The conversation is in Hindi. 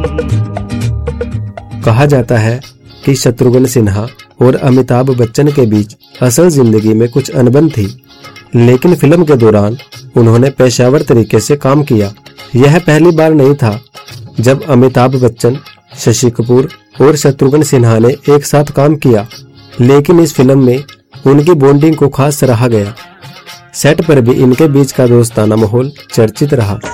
कहा जाता है कि शत्रुघ्न सिन्हा और अमिताभ बच्चन के बीच असल जिंदगी में कुछ अनबन थी, लेकिन फिल्म के दौरान उन्होंने पेशेवर तरीके से काम किया। यह पहली बार नहीं था जब अमिताभ बच्चन, शशि कपूर और शत्रुघ्न सिन्हा ने एक साथ काम किया, लेकिन इस फिल्म में उनकी बॉन्डिंग को खास सराहा गया। सेट पर भी इनके बीच का दोस्ताना माहौल चर्चित रहा।